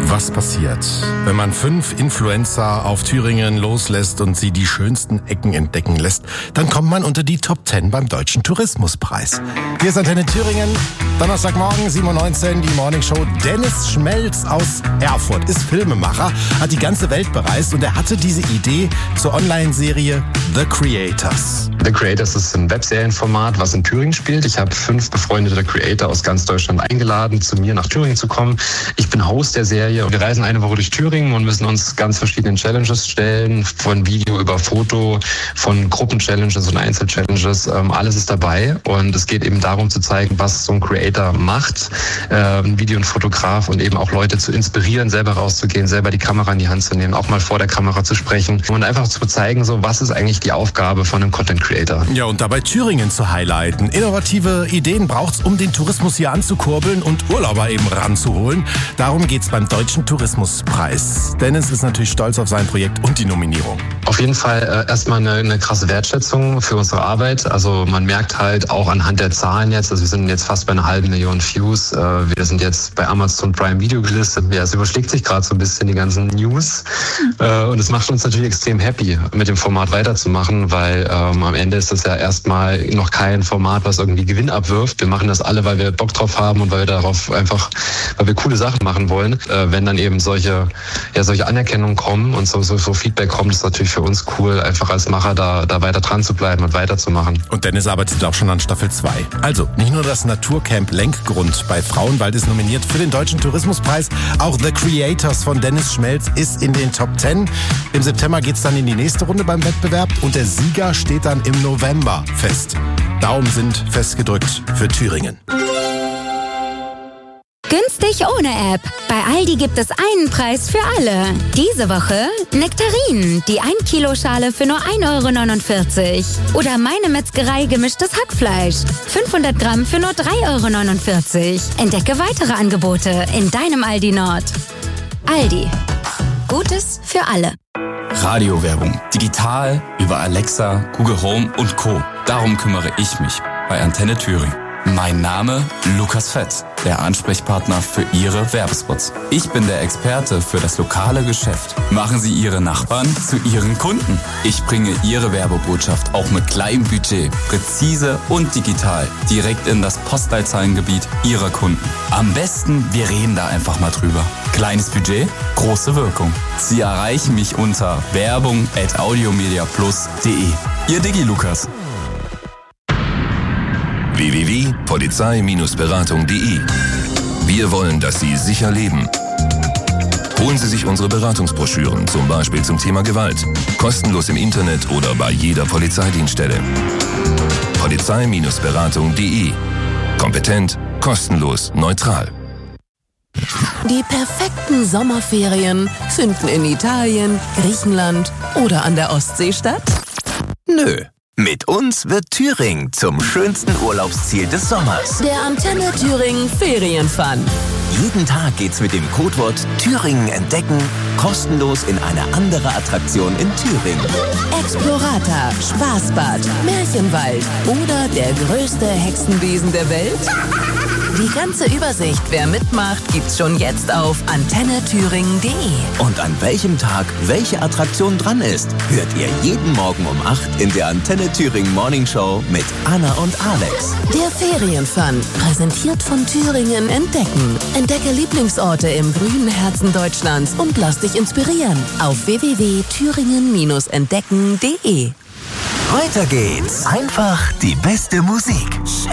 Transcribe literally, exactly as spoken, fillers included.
Was passiert, wenn man fünf Influencer auf Thüringen loslässt und sie die schönsten Ecken entdecken lässt? Dann kommt man unter die Top Ten beim Deutschen Tourismuspreis. Hier ist Antenne Thüringen, Donnerstagmorgen, sieben Uhr neunzehn, die Morningshow. Dennis Schmelz aus Erfurt ist Filmemacher, hat die ganze Welt bereist und er hatte diese Idee zur Online-Serie The Creators. The Creators ist ein Webserienformat, was in Thüringen spielt. Ich habe fünf befreundete Creator aus ganz Deutschland eingeladen, zu mir nach Thüringen zu kommen. Ich bin Host der Serie. Wir reisen eine Woche durch Thüringen und müssen uns ganz verschiedenen Challenges stellen, von Video über Foto, von Gruppen-Challenges und Einzel-Challenges. Ähm, alles ist dabei und es geht eben darum zu zeigen, was so ein Creator macht, äh, ein Video- und Fotograf, und eben auch Leute zu inspirieren, selber rauszugehen, selber die Kamera in die Hand zu nehmen, auch mal vor der Kamera zu sprechen und einfach zu zeigen, so was ist eigentlich die Aufgabe von einem Content-Creator. Ja, und dabei Thüringen zu highlighten. Innovative Ideen braucht's, um den Tourismus hier anzukurbeln und Urlauber eben ranzuholen. Darum geht's beim Deutschen Tourismuspreis. Dennis ist natürlich stolz auf sein Projekt und die Nominierung. Auf jeden Fall äh, erstmal eine, eine krasse Wertschätzung für unsere Arbeit. Also man merkt halt auch anhand der Zahlen jetzt, also wir sind jetzt fast bei einer halben Million Views. Äh, wir sind jetzt bei Amazon Prime Video gelistet. Ja, es überschlägt sich gerade so ein bisschen die ganzen News. Äh, und es macht uns natürlich extrem happy, mit dem Format weiterzumachen, weil ähm, am Ende ist das ja erstmal noch kein Format, was irgendwie Gewinn abwirft. Wir machen das alle, weil wir Bock drauf haben und weil wir darauf einfach, weil wir coole Sachen machen wollen. Äh, wenn dann eben solche, ja, solche Anerkennungen kommen und so, so, so Feedback kommt, ist natürlich für uns cool, einfach als Macher da, da weiter dran zu bleiben und weiterzumachen. Und Dennis arbeitet auch schon an Staffel zwei. Also, nicht nur das Naturcamp Lenkgrund bei Frauenwald ist nominiert für den Deutschen Tourismuspreis, auch The Creators von Dennis Schmelz ist in den Top Ten. Im September geht's dann in die nächste Runde beim Wettbewerb und der Sieger steht dann im November fest. Daumen sind festgedrückt für Thüringen. Günstig ohne App. Bei Aldi gibt es einen Preis für alle. Diese Woche Nektarinen, die ein Kilo Schale für nur ein Euro neunundvierzig. Oder Meine Metzgerei gemischtes Hackfleisch. fünfhundert Gramm für nur drei Euro neunundvierzig. Entdecke weitere Angebote in deinem Aldi Nord. Aldi. Gutes für alle. Radiowerbung. Digital, über Alexa, Google Home und Co. Darum kümmere ich mich bei Antenne Thüringen. Mein Name Lukas Fett, der Ansprechpartner für Ihre Werbespots. Ich bin der Experte für das lokale Geschäft. Machen Sie Ihre Nachbarn zu Ihren Kunden. Ich bringe Ihre Werbebotschaft auch mit kleinem Budget, präzise und digital, direkt in das Postleitzahlengebiet Ihrer Kunden. Am besten, wir reden da einfach mal drüber. Kleines Budget, große Wirkung. Sie erreichen mich unter werbung at audiomediaplus punkt de. Ihr Digi Lukas. w w w punkt polizei Beratung punkt de. Wir wollen, dass Sie sicher leben. Holen Sie sich unsere Beratungsbroschüren, zum Beispiel zum Thema Gewalt. Kostenlos im Internet oder bei jeder Polizeidienststelle. polizei Beratung punkt de. Kompetent, kostenlos, neutral. Die perfekten Sommerferien finden in Italien, Griechenland oder an der Ostsee statt? Nö. Mit uns wird Thüringen zum schönsten Urlaubsziel des Sommers. Der Antenne Thüringen Ferienfun. Jeden Tag geht's mit dem Codewort Thüringen entdecken kostenlos in eine andere Attraktion in Thüringen. Explorata, Spaßbad, Märchenwald oder der größte Hexenbesen der Welt? Die ganze Übersicht, wer mitmacht, gibt's schon jetzt auf antenne thüringen punkt de. Und an welchem Tag welche Attraktion dran ist, hört ihr jeden Morgen um acht in der Antenne Thüringen Morning Show mit Anna und Alex. Der Ferienfun, präsentiert von Thüringen Entdecken. Entdecke Lieblingsorte im grünen Herzen Deutschlands und lass dich inspirieren auf w w w punkt thüringen Bindestrich entdecken punkt de. Weiter geht's. Einfach die beste Musik.